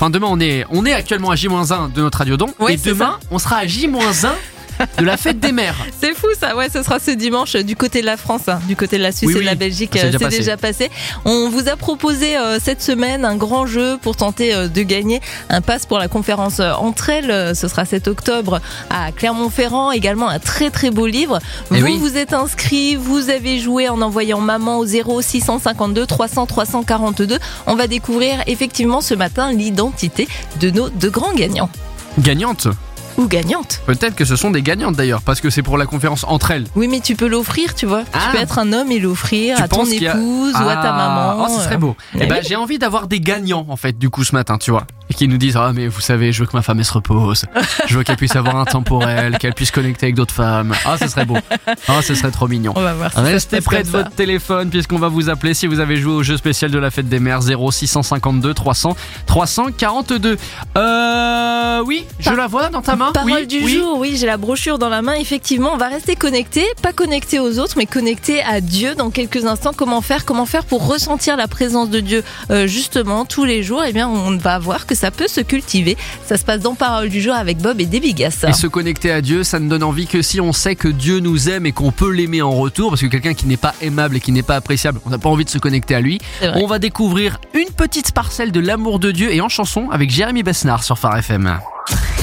Enfin, demain, on est actuellement à J-1 de notre Radiodon. Ouais, et demain, on sera à J-1 de la fête des mères. C'est fou ça, ouais, ce sera ce dimanche du côté de la France, du côté de la Suisse Oui, et de la Belgique, c'est déjà passé. On vous a proposé cette semaine un grand jeu pour tenter de gagner un pass pour la conférence Entre elles. Ce sera 7 octobre à Clermont-Ferrand, également un très très beau livre. Vous êtes inscrit, vous avez joué en envoyant maman au 0652 300 342. On va découvrir effectivement ce matin l'identité de nos deux grands gagnants. Gagnante ou gagnante. Peut-être que ce sont des gagnantes d'ailleurs, parce que c'est pour la conférence Entre elles. Oui, mais tu peux l'offrir, tu vois. Tu peux être un homme et l'offrir à ton épouse ou à ta maman. Oh, ce serait beau. Eh ben, j'ai envie d'avoir des gagnants en fait, du coup, ce matin, tu vois. Et qui nous disent mais vous savez, je veux que ma femme elle se repose. Je veux qu'elle puisse avoir un temps pour elle, qu'elle puisse connecter avec d'autres femmes. Ce serait beau. Ce serait trop mignon. On va voir si restez près de votre téléphone puisqu'on va vous appeler si vous avez joué au jeu spécial de la fête des mères 0652 300 342. Oui, je la vois dans ta main. Parole du jour, oui, j'ai la brochure dans la main. Effectivement, on va rester connecté, pas connecté aux autres, mais connecté à Dieu. Dans quelques instants, comment faire pour ressentir la présence de Dieu justement tous les jours. Eh bien, on va voir que ça peut se cultiver. Ça se passe dans Parole du jour avec Bob et Débigas. Et se connecter à Dieu, ça ne donne envie que si on sait que Dieu nous aime et qu'on peut l'aimer en retour, parce que quelqu'un qui n'est pas aimable et qui n'est pas appréciable, on n'a pas envie de se connecter à lui. On va découvrir une petite parcelle de l'amour de Dieu et en chanson avec Jérémy Besnard sur Phare FM.